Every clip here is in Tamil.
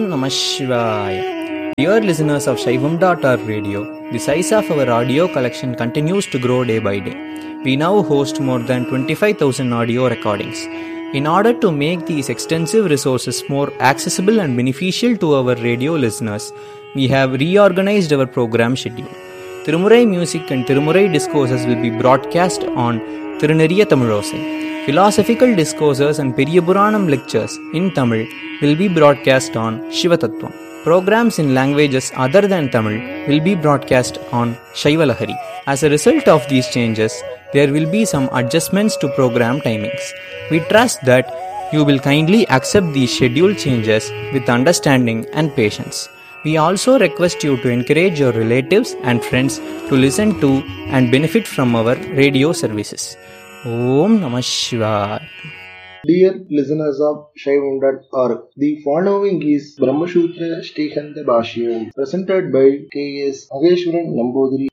Namah Shivaya. Dear listeners of Shaivam.org radio, the size of our audio collection continues to grow day by day. We now host more than 25,000 audio recordings. In order to make these extensive resources more accessible and beneficial to our radio listeners, we have reorganized our program schedule. Tirumurai music and Tirumurai discourses will be broadcast on Tiruneriya Tamilosai. Philosophical discourses and Periyapuranam lectures in Tamil will be broadcast on Shivatattvam. Programs in languages other than Tamil will be broadcast on Shaivalahari. As a result of these changes, there will be some adjustments to program timings. We trust that you will kindly accept these schedule changes with understanding and patience. We also request you to encourage your relatives and friends to listen to and benefit from our radio services. Om Namah Shivaya. Dear listeners of Shaivam.org, the following is Brahmasutra Shrikanta Bhashyam, presented by K.S. Ageshwaran Namboothiri.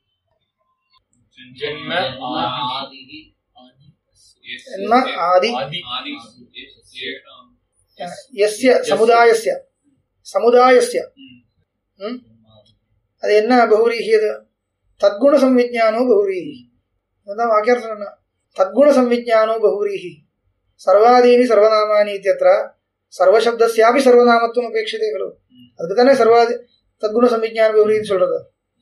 Janma Adi Yasya Samudayasya அது என்ன பகுரீஹி? அது தத்குண சம்விஜ்ஞானோ பகுரீஹி. அதான் வாக்கியார்த்தம் என்ன? தத்குண சம்விஜ்ஞானோ பகுரீஹி சர்வாதீனி சர்வநாமானி இத்யத்ர சர்வசப்தஸ்யாபி சர்வநாமத்துவம் அபேட்சிதே खलु. அதுக்கு தானே தத்குண சம்விஜ்ஞான பகுரீன்னு சொல்றது.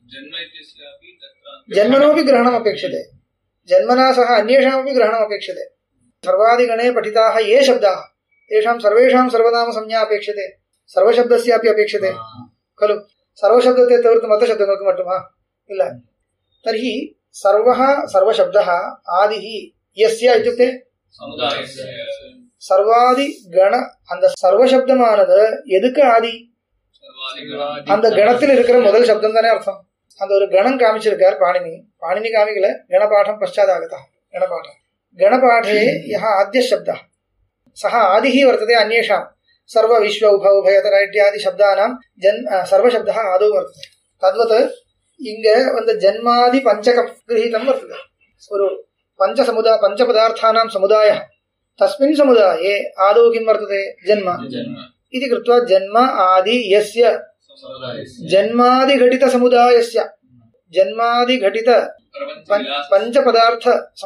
ஜன்மனோபி கிரகணம் அபேட்சிதே, ஜன்மனா சக அன்யேஷாமபி கிரகணம் அபேட்சிதே. சர்வாதிகணே படிதாः ये शब्दाः तेषां सर्वेषां सर्वनाम संज्ञा अपेक्षते, सर्वशब्दस्यापि अपेक्षते खलु. सर्वशब्दते तविर्तु मतशब्दങ്ങൾക്ക് மட்டுமா? ಇಲ್ಲ. तर्हि सर्वः सर्वशब्दः आदिः यस्य इत्युक्ते சர்வாதி கண. அந்த சர்வசப்தமானது எதுக்கு ஆதி? அந்த கணத்தில் இருக்கிற முதல் சப்தம் தானே அர்த்தம். அந்த ஒரு கணம் காமிச்சிருக்கார் பாணினி காமிக்கல. கணபாடம் பశ్చాதாகதः கணபாடம். गणपाठे यः आद्य शब्दः सः आदिः वर्तते अन्येषां सर्व विश्व उभयतर इत्यादि शब्दानां सर्वशब्दः आदौ वर्तते. तद्वत् इङ्ग ಒಂದು जन्मादि पंचक गृहीतं वर्तते. ஒரு पंचपदार्थानां समुदायः. तस्मिन् समुदाये आदौ किं वर्तते? जन्म इति कृत्वा जन्म आदि यस्य जन्मादिघटित समुदायस्य जन्मादिघटित पंचपदार्थ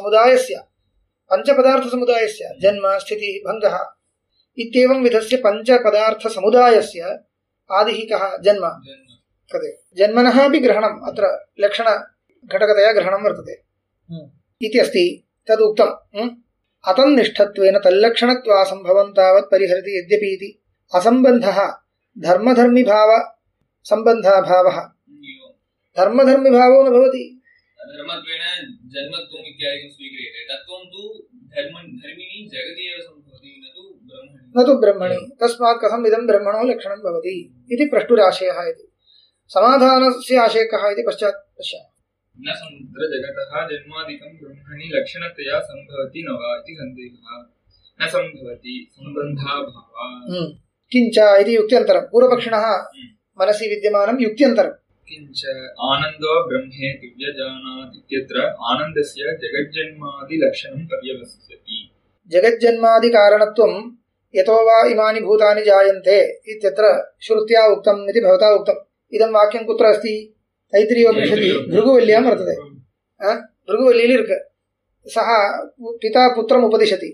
समुदायस्य जन्म स्थिति भंगः इत्येवं विधस्य पंचपदार्थ समुदायस्य आदिः कः? जन्म. कदे जन्मनः अपि ग्रहणम् अत्र लक्षण घटकतया ग्रहणं वर्तते इति अस्ति. तदुक्तम्. अतन्निष्ठत्वेन तल्लक्षणत्वासम्भवं तावत् परिहरति यद्यपि इति असम्बन्धः धर्मधर्मिभाव सम्बन्धाभावः. धर्मधर्मिभावो न भवति. धर्मत्वेन जन्मत्वम् इत्यादिकं स्वीक्रियते. तत्त्वं तु धर्मिणी जगति एव सम्भवति, न तु ब्रह्मणि. तस्मात् कथम् इदं ब्रह्मणो लक्षणं भवति इति प्रष्टुराशयः. इति समाधानस्य आशयः कः इति पश्चात् पश्यामः. न समुद्रजगतः जन्मादिकं ब्रह्मणि लक्षणतया सम्भवति न वा इति सन्देहः. न सम्भवति सम्बन्धाभावः. किञ्च इति युक्त्यन्तरं. पूर्वपक्षिणः मनसि विद्यमानं युक्त्यन्तरं. किञ्च आनन्दो ब्रह्मेति व्यजानाति इत्यत्र आनन्दस्य जगज्जन्मादि लक्षणं पर्यवस्यति. जगज्जन्मादि कारणत्वं यतो वा इमानि भूतानि जायन्ते इत्यत्र श्रुत्या उक्तम् इति भवता उक्तम्. इदं वाक्यं कुत्र अस्ति? तैत्तिरीयोपनिषदि भृगुवल्यां वर्तते. भृगुवल्लियिल इरुक्कु. सः पिता पुत्रम् उपदिशति.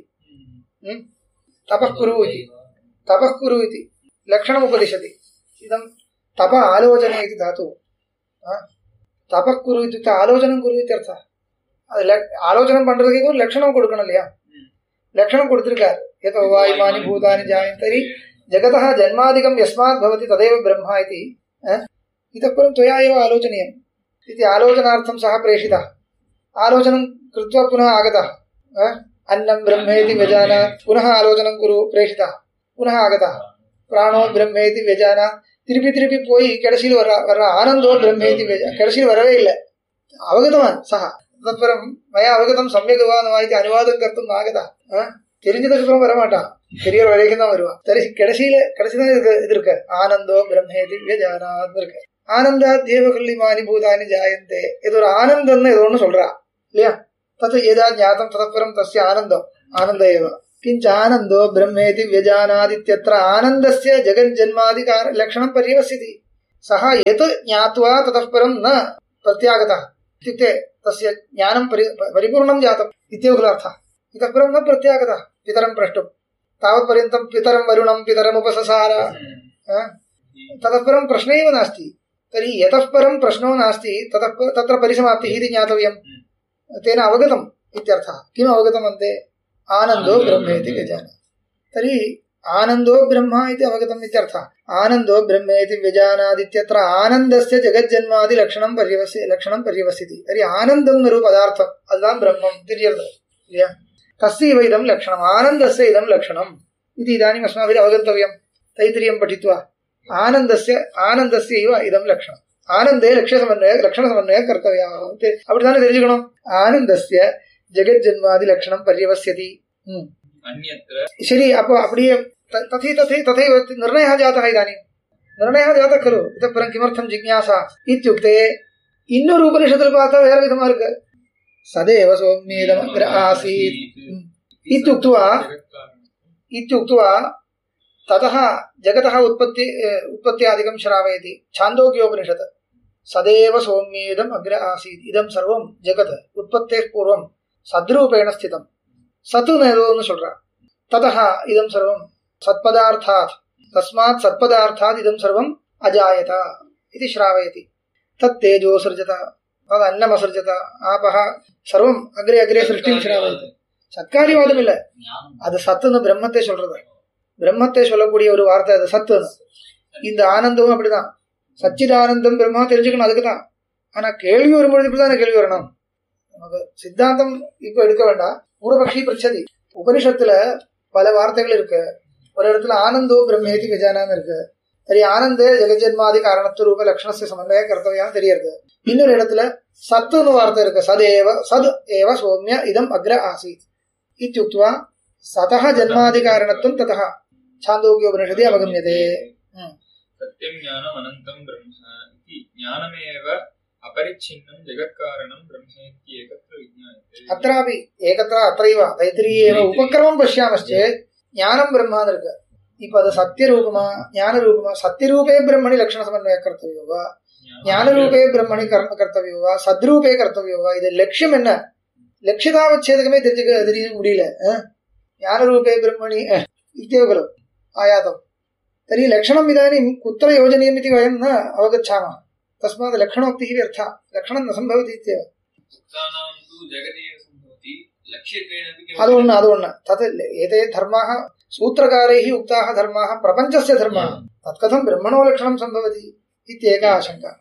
तपः कुरु इति लक्षणम् उपदिशति. इदं तप आलोचने इति धातु. तपः कुरु इत्युक्ते आलोचनं कुरु इत्यर्थः. आलोचनं பண்றதுக்கு ஒரு லட்சணம் கொடுக்கணும் இல்லையா? லட்சணம் கொடுத்திருக்கார். यतो वा इमानि भूतानि जायन्ते तर्हि जगतः जन्मादिकं यस्मात् भवति तदेव ब्रह्म इति. इतः परं त्वया एव आलोचनीयम् इति आलोचनार्थं सः प्रेषितः. आलोचनं कृत्वा पुनः आगतः. अन्नं ब्रह्मेति व्यजानात्. पुनः आलोचनं कुरु. प्रेषितः. पुनः आगतः. प्राणो ब्रह्मेति व्यजानात्. திருப்பி போய் கடைசியில் வர்ற ஆனந்தோ பிரம்மேதி. கடைசியில் வரவே இல்லை. அவகதவான் சஹ தத்பரம் மயா அவகதம் சம்யகவான் வாய்த்து அனுவாதம் கர்த்தும் ஆகதா. தெரிஞ்சதுக்கு அப்புறம் வரமாட்டான். பெரியவர் வரைக்கும் தான் வருவான். கடைசிதான் இது இருக்கு. ஆனந்தோ பிரம்மேதி வியஜானாத் இருக்கு. ஆனந்தா தேவகல்லிமானி பூதானி ஜாயந்தே. இது ஒரு ஆனந்தம்னு ஏதோ ஒன்று சொல்றா இல்லையா? தத்து ஏதா ஞாத்தம் ததப்பரம் தஸ்ய ஆனந்தம் ஆனந்த ஏவ किंच आनंदो ब्रह्मेति व्यजानादित्यत्र आनंदस्य जगज्जन्मादिकार लक्षणं पर्यवस्यति सः यत् ज्ञात्वा ततः परं न प्रत्यागतः इत्युक्ते तस्य ज्ञानं परिपूर्णं जातम् इत्येव खलु अर्थः। इतः परं न प्रत्यागतः पितरं प्रष्टुं तावत्पर्यन्तं पितरं वरुणं पितरमुपससार ततः परं प्रश्न एव नास्ति। तर्हि यतः परं प्रश्नो नास्ति तत्र परिसमाप्तिः इति ज्ञातव्यं तेन अवगतम् इत्यर्थः। किम् अवगतम् अन्ते आनन्दो ब्रह्मेति व्यजानाति तर्हि आनन्दो ब्रह्म इति अवगतम् इत्यर्थः। आनन्दो ब्रह्मेति व्यजानादित्यत्र आनन्दस्य जगज्जन्मादि लक्षणं पर्यवस्यति तर्हि आनन्दं नरु पदार्थम् अदान् ब्रह्मम् इत्यर्थः। तस्यैव इदं लक्षणम् आनन्दस्य इदं लक्षणम् इति इदानीम् अस्माभिः अवगन्तव्यम्। तैत्तिरीयं पठित्वा आनन्दस्यैव इदं लक्षणम् आनन्दे लक्षणसमन्वयः कर्तव्यः அப்படிதானே தெரிஞ்சுக்கணும்। ஆனந்தस्य जगज्जन्मादि लक्षणं पर्यवस्यति शरी அப்படியே तथैव निर्णयः जातः। इदानीं निर्णयः जातः खलु इतः परं किमर्थं जिज्ञासा इत्युक्ते இன்னொரு உபனிஷத்தில் பார்த்தா வேற விதமா இருக்கு। सदेव सौम्येदमग्र आसीत् इत्युक्त्वा ततः जगतः उत्पत्त्यादिकं श्रावयति। छान्दोग्योपनिषत् सदेव सौम्येदम् अग्र आसीत् इदं सर्वं जगत् उत्पत्तेः पूर्वं सद्रूपेण स्थितं सत् नेरोன்னு சொல்றா। ततः इदं सर्वं सत्पदार्थात् तस्मात् सत्पदार्थात् इदं सर्वं अजायत इति श्रावयति। तत्तेजो सृजत तदन्नमसृजत आपः सर्वं अग्रे अग्रे सृष्टिं श्रावयति। சத்காரியவாதம் இல்லை, அது சத்துன்னு பிரம்மத்தை சொல்றது। பிரம்மத்தை சொல்லக்கூடிய ஒரு வார்த்தை அது சத்துன்னு। இந்த ஆனந்தமும் அப்படிதான் சச்சிதானந்தம் பிரம்மா தெரிஞ்சுக்கணும் அதுக்கு தான்। ஆனா கேள்வி வரும்பொழுது இப்படிதான் கேள்வி வரணும்। நமக்கு சித்தாந்தம் இப்ப எடுக்க வேண்டாம்। பூர்வபக்ஷி பிரச்சதி உபனிஷத்துல பல வார்த்தைகள் இருக்கு। ஒரு இடத்துல ஆனந்தோ பிரம்மேதி விஜானான்னு இருக்கு। சரி ஆனந்தே ஜெகஜன்மாதி காரணத்து ரூப லட்சணस्य சமன்வய கர்த்தவியான்னு தெரியுது। இன்னொரு இடத்துல சத்துன்னு வார்த்தை இருக்கு। சத் ஏவ சௌமிய இதம் அக்ர ஆசீத் इत्युक्त्वा सतः जन्मादि कारणत्वं ततः छान्दोग्योपनिषदि अवगम्यते। सत्यं ज्ञानम् अनन्तं ब्रह्म इति ज्ञानमेव अपरिच्छिन्नं जगत्कारणं ब्रह्मेति एकत्र विज्ञायते। अत्रापि एकत्र अत्रैव तैत्तिरीये एव उपक्रमं पश्यामश्चेत् ज्ञानं ब्रह्माன்னு இருக்கு। இப்போ அது சத்திய ரூபமா ஞான ரூபமா? சத்தியரூபே பிரம்மணி லட்சண சமன்வய கர்த்தவியோ வா ஞான ரூபே பிரம்மணி கர்ம கர்த்தவியோ வா சத்ரூபே கர்த்தவியோ வா? இது லட்சியம் என்ன? लक्ष्यतावच्छेदकमे तेरिय मुडियले ज्ञानरूपे ब्रह्मणि इत्येव खलु आयातं। तर्हि लक्षणम् इदानीं कुत्र योजनीयम् इति वयं न अवगच्छामः। तस्मात् लक्षणोक्तिः व्यर्था, लक्षणं न सम्भवति इत्येव। ಅದು ತತ್ एते धर्माः सूत्रकारैः उक्ताः धर्माः प्रपञ्चस्य धर्माः तत्कथं ब्रह्मणो लक्षणं सम्भवति इत्येका आशङ्का।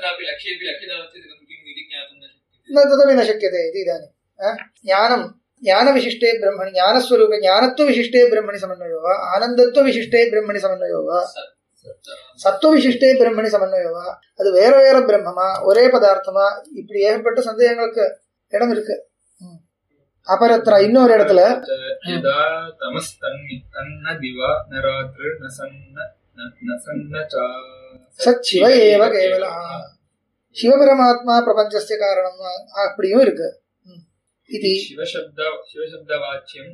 न तदपि न शक्यते इति इदानीं ज्ञान विशिष्टे ब्रह्मणि ज्ञानस्वरूपे ज्ञानत्व विशिष्टे ब्रह्मणि समन्वयो वा आनंदत्व विशिष्टे ब्रह्मणि समन्वयो वा सत्व विशिष्टे ब्रह्मणि समन्वयो वा அது வேற வேற பிரம்மமா ஒரே பதார்த்தமா? இப்படி ஏகப்பட்ட சந்தேகங்களுக்கு இடம் இருக்கு। அபரத்ர இன்னொரு இடத்துல சச்சிவ ஏவ கேவலா சிவபரமாத்மா பிரபஞ்சஸ்ய காரணம் அப்படியும் இருக்கு। शिवशब्दवाच्यं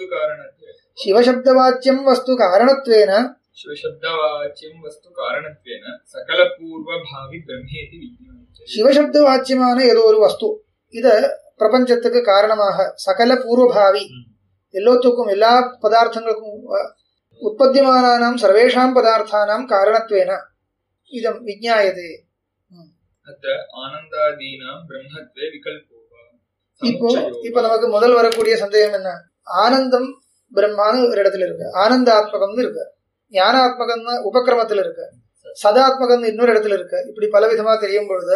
वस्तु कारणत्वेन सकलपूर्वभावि ब्रह्मेति विज्ञायते। शिवशब्दवाच्यமான ஏதோ ஒரு வஸ்து இது பிரபஞ்சத்துக்கு காரணமாக சகல பூர்வபாவி எல்லோத்துக்கும் எல்லா பதார்த்தங்களுக்கும் உற்பத்தியமானானாம் சர்வேஷாம் பதார்த்தானாம் காரணத்வேன இதம் விஞ்ஞாயதே। அத ஆனந்தாதீனாம் பிரம்மத்வே விகல்போ। இப்போ நமக்கு முதல் வரக்கூடிய சந்தேகம் என்ன? ஆனந்தம் பிரம்மான்னு ஒரு இடத்துல இருக்கு, ஆனந்தாத்மகம்னு இருக்கு, ஞானாத்மகம்னு உபக்கிரமத்தில் இருக்கு, சதாத்மகம்னு இன்னொரு இடத்துல இருக்கு। இப்படி பல விதமா தெரியும் பொழுது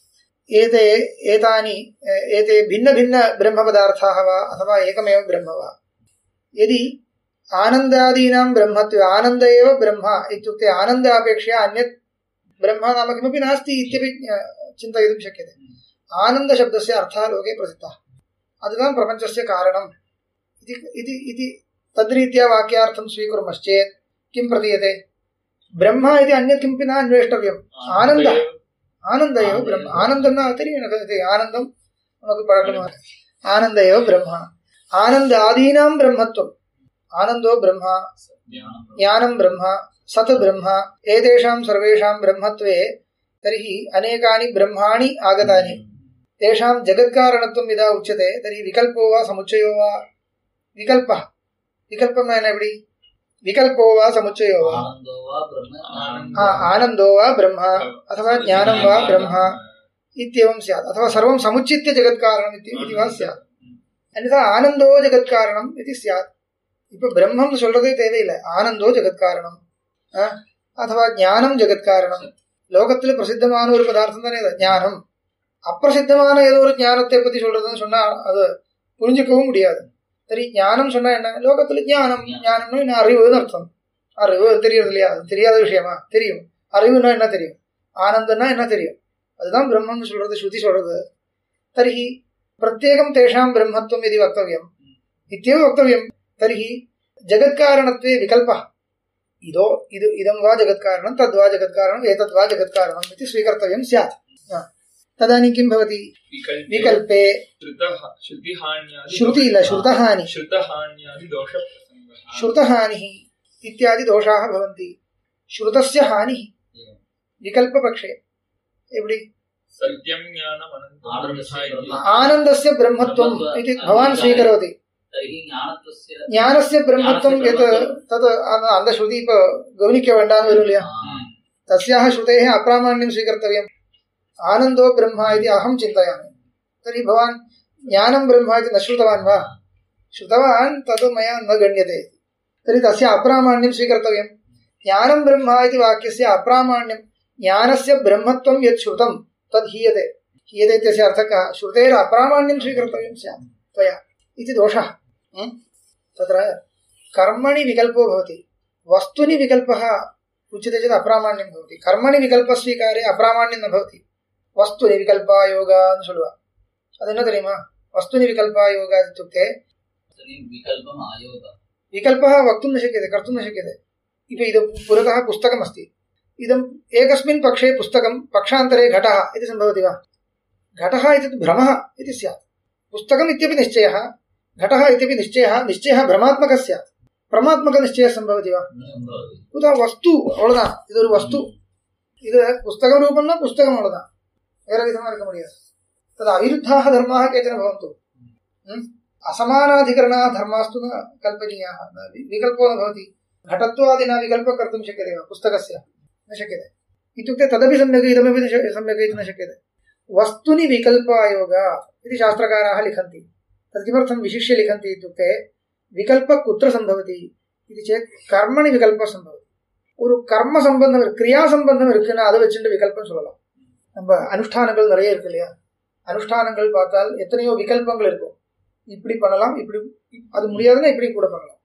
ஏதே भिन्न भिन्न ब्रह्म पदार्थाः वा अथवा एकमेव ब्रह्म वा? यदि आनन्दादीनां ब्रह्मत्वे आनन्द एव ब्रह्म इत्युक्ते आनन्दापेक्षया अन्यत् ब्रह्म नाम किमपि नास्ति इत्यपि चिन्तयितुं शक्यते। आनन्दशब्दस्य अर्थः लोके प्रसिद्धः, अदुतां प्रपञ्चस्य कारणम् इति तद्रीत्या वाक्यार्थं स्वीकुर्मश्चेत् किं प्रतीयते? ब्रह्म इति अन्यत् किमपि न अन्वेष्टव्यम्। आनन्द एव ब्रह्म। आनन्दं न अतिरिक्ते आनन्दं नमक्कु पळक्कम्। आनन्द एव ब्रह्म। आनन्दादीनां ब्रह्मत्वम् आनन्दो ब्रह्म ज्ञानं ब्रह्म सत् ब्रह्म एतेषां सर्वेषां ब्रह्मत्वे तर्हि अनेकानि ब्रह्माणि आगतानि तेषां जगत्कारणत्वं यदा उच्यते तर्हि विकल्पो वा समुच्चयो वा विकल्पः विकल्पं नाम एवडी विकल्पो वा समुच्चयो वा आनन्दो वा ब्रह्म अथवा ज्ञानं वा ब्रह्म इत्येवं स्यात् अथवा सर्वं समुच्चित्य जगत्कारणम् इति वा स्यात् अन्यथा आनन्दो जगत्कारणम् इति स्यात् இப்போ பிரம்மம் சொல்றதே தேவையில்லை ஆனந்தோ ஜெகத்காரணம் अथवा ஞானம் ஜெகத்காரணம் லோகத்தில் பிரசித்தமான ஒரு பதார்த்தம் தானே ஞானம் அப்பிரசித்தமான ஏதோ ஒரு ஞானத்தை பத்தி சொல்றதுன்னு சொன்னா அது புரிஞ்சுக்கவும் முடியாது சரி ஞானம் சொன்னா என்ன லோகத்துல ஞானம்னு என்ன அறிவுன்னு அர்த்தம் அறிவு தெரியறது இல்லையா அது தெரியாத விஷயமா தெரியும் அறிவுனா என்ன தெரியும் ஆனந்தம்னா என்ன தெரியும் அதுதான் பிரம்மம்னு சொல்றது ஸ்ருதி சொல்றது தர்ஹி பிரத்யேகம் தேஷாம் பிரம்மத்வம் यदि वक्तव्यम् इत्येव वक्तव्यम् तर्हि जगत्कारणत्वे विकल्पः इदो इदं वा जगत्कारणं तद्वा जगत्कारणम् एतद्वा जगत्कारणम् इति स्वीकर्तव्यं स्यात् तदानीं किं भवति विकल्पे श्रुतहानिः इत्यादि दोषाः भवन्ति श्रुतस्य हानिः विकल्पपक्षे एवडी आनन्दस्य ब्रह्मत्वम् इति भवान् स्वीकरोति ज्ञानस्य ब्रह्मत्वं यत् तत् அந்த ஸ்ருதி இப்ப கவனிக்க வேண்டாம்னு வரும் இல்லையா तस्याः श्रुतेः अप्रामाण्यं स्वीकर्तव्यम् आनन्दो ब्रह्म इति अहं चिन्तयामि तर्हि भवान् ज्ञानं ब्रह्म इति न श्रुतवान् वा श्रुतवान् तत् मया न गण्यते तर्हि तस्य अप्रामाण्यं स्वीकर्तव्यम् ज्ञानं ब्रह्म इति वाक्यस्य अप्रामाण्यं ज्ञानस्य ब्रह्मत्वं यत् श्रुतं तद् हीयते इत्यस्य अर्थः कः श्रुतेः अप्रामाण्यं स्वीकर्तव्यं स्यात् त्वया इति दोषः तत्र कर्मणि विकल्पो भवति वस्तुनि विकल्पः उच्यते चेत् अप्रामाण्यं भवति कर्मणि विकल्पस्वीकारे अप्रामाण्यं न भवति वस्तुनि विकल्पायोगा ಅಂತ சொல்லுவா ಅದು என்ன தெரியுமா वस्तुनि विकल्पायोगा इत्युक्ते विकल्पः वक्तुं न शक्यते कर्तुं न शक्यते इदं पुरतः पुस्तकमस्ति इदम् एकस्मिन् पक्षे पुस्तकं पक्षान्तरे घटः इति सम्भवति वा घटः इति भ्रमः इति स्यात् पुस्तकम् इत्यपि निश्चयः घटः इत्यपि निश्चयः भ्रमात्मकः स्यात् परमात्मकनिश्चयः सम्भवति वा कुतः वस्तु अवळुदान इदोरु वस्तु इदु पुस्तकं रूपं न पुस्तकम् अवळुदान वेरे विधमा इरुक्क मुडियादु तद् अविरुद्धाः धर्माः केचन भवन्तु असमानाधिकरणाः धर्मास्तु न कल्पनीयाः विकल्पो न भवति घटत्वादिना विकल्पः कर्तुं शक्यते वा पुस्तकस्य न शक्यते इत्युक्ते तदपि सम्यक् इदमपि सम्यक् इति न शक्यते वस्तुनि विकल्पायोगा इति शास्त्रकाराः लिखन्ति तत् किमर्थं विशिष्य लिखन्ति इत्युक्ते विकल्पः कुत्र सम्भवति इति चेत् कर्मणि विकल्पः सम्भवति ஒரு கர்ம சம்பந்தம் கிரியா சம்பந்தம் இருக்குன்னா அதை வச்சுட்டு விகல்பம் சொல்லலாம் நம்ம அனுஷ்டானங்கள் நிறைய இருக்கு இல்லையா அனுஷ்டானங்கள் பார்த்தால் எத்தனையோ விகல்பங்கள் இருக்கும் இப்படி பண்ணலாம் இப்படி அது முடியாதுன்னா இப்படி கூட பண்ணலாம்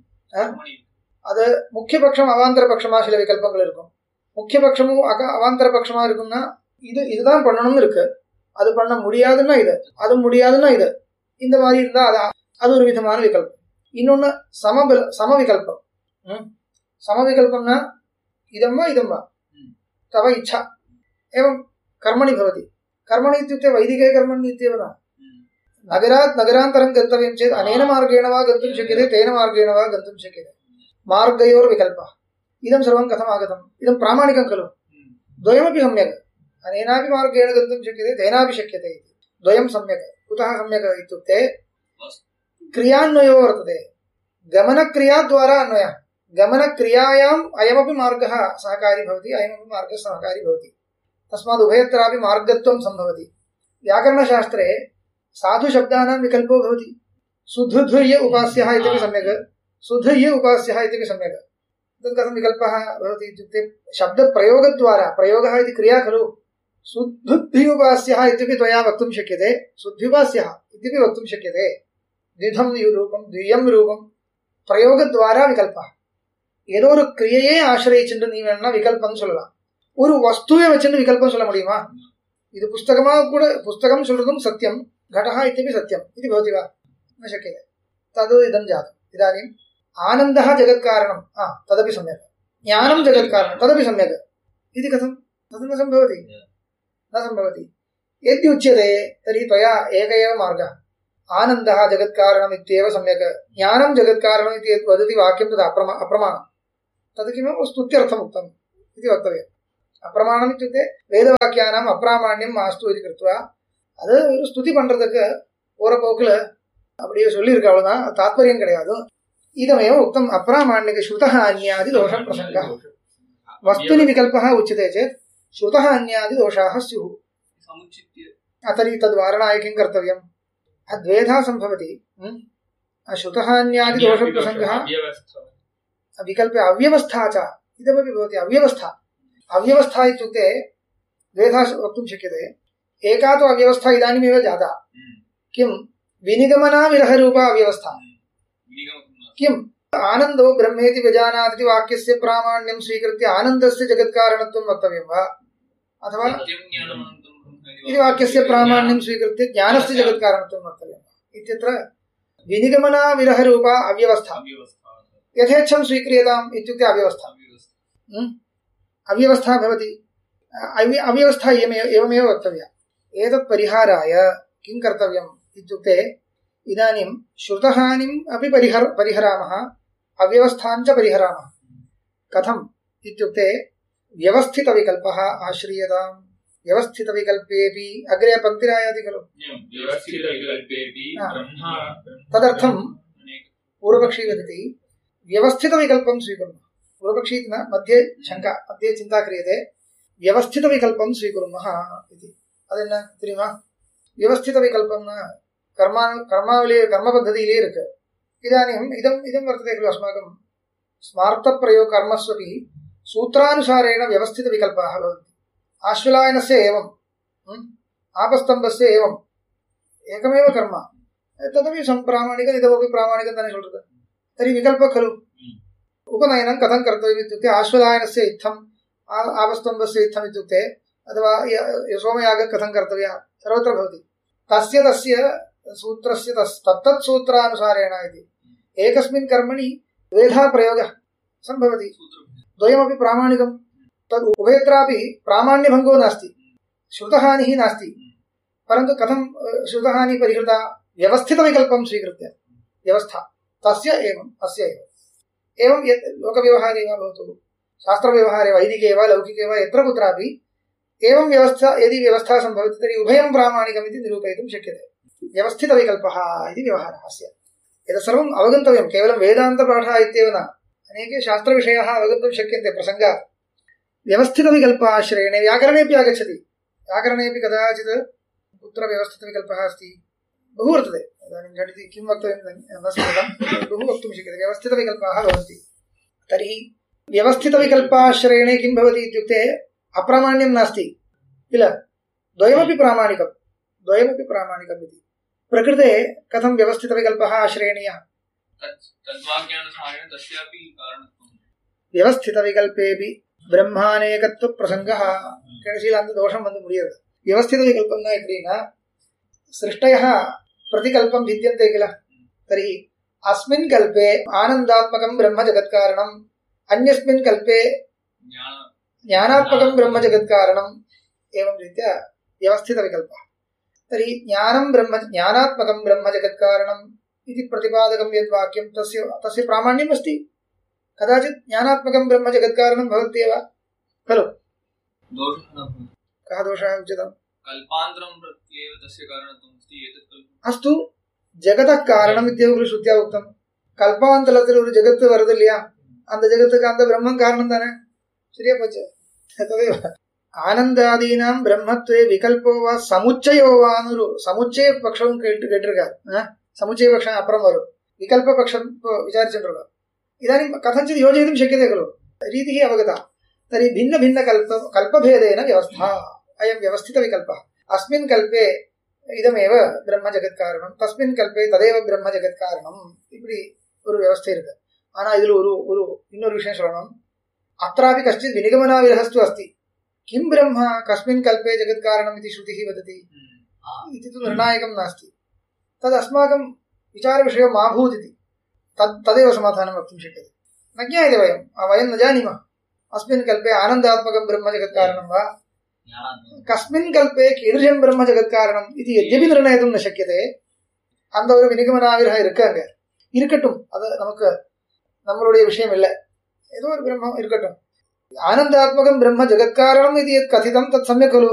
அது முக்கிய பட்சம் அவாந்தர பட்சமா சில விகல்பங்கள் இருக்கும் முக்கிய பட்சமும் அவாந்தர பட்சமா இருக்கும்னா இதுதான் பண்ணணும்னு இருக்கு அது பண்ண முடியாதுன்னா இது அது முடியாதுன்னா இது இந்த மாதிரி இருந்தா அது ஒரு விதமான விகல்பம் இன்னொன்னு சமவிகல்பம் समविकल्पना इदम्मा तव इच्छा एवं कर्मणि भवति कर्मणि इत्युक्ते वैदिके कर्मणि इत्येव न नगरात् नगरान्तरं गन्तव्यं चेत् अनेन मार्गेण वा गन्तुं शक्यते तेन मार्गेण वा गन्तुं शक्यते मार्गयोर्विकल्पः इदं सर्वं कथम् आगतम् इदं प्रामाणिकं खलु द्वयमपि सम्यक् अनेनापि मार्गेण गन्तुं शक्यते तेनापि शक्यते इति द्वयं सम्यक् कुतः सम्यक् इत्युक्ते क्रियान्वयो वर्तते गमनक्रियाद्वारा अन्वयः गमनक्रियायाम् अयमपि मार्गः सहकारी भवति अयमपि मार्गः सहकारी भवति तस्मात् उभयत्रापि मार्गत्वं सम्भवति व्याकरणशास्त्रे साधुशब्दानां विकल्पो भवति सुधुधुर्य उपास्यः इत्यपि सम्यक् सुधुर्य उपास्यः इत्यपि सम्यक् तत् कथं विकल्पः भवति इत्युक्ते शब्दप्रयोगद्वारा प्रयोगः इति क्रिया खलु सुधुद्भ्युपास्यः इत्यपि त्वया वक्तुं शक्यते सुद्भ्युपास्यः इत्यपि वक्तुं शक्यते द्विधं रूपं द्वियं रूपं प्रयोगद्वारा विकल्पः ஏதோ ஒரு கிரியையே ஆசிரியச்சுட்டு நீ வேணா விகல்பம் சொல்லலாம் ஒரு வஸ்துவை வச்சுட்டு விகல்பம் சொல்ல முடியுமா இது புஸ்தகமா கூட புஸ்தகம் சொல்றதும் சத்தியம் घटः इत्यपि सत्यम् इति भवति वा न शक्यते तद् इदं जातम् इदानीम् आनन्दः जगत्कारणं तदपि सम्यक् ज्ञानं जगत्कारणं तदपि सम्यक् इति कथं तद् न सम्भवति यद्युच्यते तर्हि त्वया एक एव मार्गः आनन्दः जगत्कारणम् इत्येव सम्यक् ज्ञानं जगत्कारणम् इति यत् वदति वाक्यं तद् अप्रमाणं तद् किमपि स्तुत्यर्थम् उक्तम् इति वक्तव्यम् अप्रमाणम् इत्युक्ते वेदवाक्यानाम् अप्रामाण्यं मास्तु इति कृत्वा அது ஒரு ஸ்துதி பண்றதுக்கு போற போக்குல அப்படியே சொல்லியிருக்க அவ்வளவுதான் தாத்பரியம் கிடையாது இதமேவ உக்தம் அப்ராமாண்யக ஸ்ருதः அன்யாதி தோஷ பிரசங்கः वस्तुनि विकल्पः उच्यते चेत् श्रुतः अन्यादि दोषाः स्युः तर्हि तद्वारणाय किं कर्तव्यम् अद्वेधा सम्भवति श्रुतः अन्यादि दोषप्रसङ्गः विकल्पे अव्यवस्था च इदमपि भवति अव्यवस्था इत्युक्ते द्वेधा वक्तुं शक्यते एका तु अव्यवस्था इदानीमेव जाता किं विनिगमनाविरहरूपा अव्यवस्था किम् आनन्दो ब्रह्मेति व्यजानाति वाक्यस्य प्रामाण्यं स्वीकृत्य आनन्दस्य जगत्कारणत्वं वक्तव्यं वा अथवा इति वाक्यस्य प्रामाण्यं स्वीकृत्य ज्ञानस्य जगत्कारणत्वं वक्तव्यं वा इत्यत्र विनिगमनाविरहरूपा अव्यवस्था यथेच्छं स्वीक्रियताम् इत्युक्ते अव्यवस्था भवति अव्यवस्था एवमेव वक्तव्या एतत् परिहाराय किं कर्तव्यम् इत्युक्ते इदानीं श्रुतहानिम् अपि परिहरामः अव्यवस्थाञ्च परिहरामः कथम् इत्युक्ते व्यवस्थितविकल्पः आश्रीयताम् व्यवस्थितविकल्पेऽपि अग्रे पङ्क्तिरायाति खलु तदर्थं पूर्वपक्षी वदति व्यवस्थितविकल्पं स्वीकुर्मः पूर्वपक्षी न मध्ये शङ्का मध्ये चिन्ता क्रियते व्यवस्थितविकल्पं स्वीकुर्मः इति अदेन्न தெரியுமா व्यवस्थितविकल्पं कर्मपद्धतिயிலே இருக்கு इदानीम् इदं वर्तते खलु अस्माकं स्मार्थप्रयोग कर्मस्वपि सूत्रानुसारेण व्यवस्थितविकल्पाः भवन्ति आश्वलायनस्य एवं आपस्तम्भस्य एवं एकमेव कर्म तदपि सम्प्रामाणिकम् इदमपि प्रामाणिकं ताने சொல்றது तर्हि विकल्पः खलु उपनयनं कथं कर्तव्यम् इत्युक्ते आश्वलायनस्य इत्थम् आपस्तम्भस्य इत्थम् इत्युक्ते अथवा सोमयागः कथं कर्तव्यः सर्वत्र भवति तस्य सूत्रस्य तत्तत् सूत्रानुसारेण इति एकस्मिन् कर्मणि द्वेधा प्रयोगः सम्भवति द्वयमपि प्रामाणिकं तद् उभयत्रापि प्रामाण्यभङ्गो नास्ति श्रुतहानिः नास्ति परन्तु कथं श्रुतहानिः परिहृता व्यवस्थितविकल्पं स्वीकृत्य व्यवस्था तस्य एवम् अस्य एवं यत् लोकव्यवहारे वा भवतु शास्त्रव्यवहारे वैदिके वा लौकिके वा यत्र कुत्रापि एवं व्यवस्था यदि व्यवस्था सम्भवति तर्हि उभयं प्रामाणिकम् इति निरूपयितुं शक्यते व्यवस्थितविकल्पः इति व्यवहारः अस्य एतत् सर्वम् अवगन्तव्यं केवलं वेदान्तपाठः इत्येव न अनेके शास्त्रविषयाः अवगन्तुं शक्यन्ते प्रसङ्गात् व्यवस्थितविकल्पाश्रयेण व्याकरणेऽपि आगच्छति व्याकरणेऽपि कदाचित् कुत्र व्यवस्थितविकल्पः अस्ति बहु वर्तते इदानीं झटिति किं वक्तव्यं न स्मृतं बहु वक्तुं शक्यते व्यवस्थितविकल्पाः भवन्ति तर्हि व्यवस्थितविकल्पाश्रयेण किं भवति इत्युक्ते अप्रामाण्यं नास्ति किल द्वयमपि प्रामाणिकम् इति प्रकृते कथं व्यवस्थितविकल्पः आश्रयणीयः व्यवस्थितविकल्पेऽपि ब्रह्मानेकत्वप्रसङ्गः कடைசியில் அந்த தோஷம் வந்து முடியாது व्यवस्थितविकल्पं न எப்படின்னா सृष्टयः प्रतिकल्पं भिद्यन्ते किल तर्हि अस्मिन् कल्पे आनन्दात्मकं ब्रह्म जगत्कारणम् अन्यस्मिन् कल्पे ज्ञानात्मकं ब्रह्म जगत्कारणम् एवं रीत्या व्यवस्थितविकल्पः तर्हि ज्ञानात्मकं ब्रह्म जगत्कारणम् इति प्रतिपादकं यद् वाक्यं तस्य प्रामाण्यम् अस्ति कदाचित् ज्ञानात्मकं ब्रह्म जगत्कारणं भवत्येव खलु कः दोषः उच्यताम् कल्पान्तरं प्रत्येव तस्य कारणत्वम् अस्ति एतत् अस्तु जगतः कारणम् इत्येव श्रुत्या उक्तं कल्पान्तरத்தில் ஒரு ஜகத்து வருது இல்லையா அந்த ஜகத்துக்கு அந்த பிரம்மம் காரணம் தானே சரியா போச்சு तदेव ஆனந்தாதீனாம் பிரம்மத்வே விகல்போ வா சமுச்சயோ வான்னு சமுச்சய பட்சம் கேட்டிருக்கார் समुचय पक्षः अपरं वरु विकल्पपक्षं विचारिचन्द्रः इदानीं कथञ्चित् योजयितुं शक्यते खलु रीतिः अवगता तर्हि भिन्नभिन्नकल्पभेदेन व्यवस्था अयं व्यवस्थितविकल्पः अस्मिन् कल्पे इदमेव ब्रह्मजगत्कारणं तस्मिन् कल्पे तदेव ब्रह्मजगत्कारणं இப்படி ஒரு व्यवस्था இருக்கு ஆனா இதுல ஒரு இன்னொரு விஷயம் சொல்லணும் अत्रापि कश्चित् विनिगमनाविरहस्तु अस्ति किं ब्रह्म कस्मिन् कल्पे जगत्कारणम् इति श्रुतिः वदति इति तु निर्णायकं नास्ति तदस्माकं विचारविषयो मा भूदिति तदेव समाधानं वक्तुं शक्यते न ज्ञायते वयं न जानीमः अस्मिन् कल्पे आनन्दात्मकं ब्रह्मजगत्कारणं वा कस्मिन् कल्पे कीदृशं ब्रह्मजगत्कारणम् इति यद्यपि निर्णयितुं न शक्यते அந்த ஒரு விநிகமனாகிரகம் இருக்காங்க, இருக்கட்டும், அது நமக்கு நம்மளுடைய விஷயம் இல்லை. ஏதோ ஒரு பிரம்மம் இருக்கட்டும். ஆனந்தாத்மகம் பிரம்ம ஜெகத்காரணம் இது கதிதம் தத் சமயக் கலு.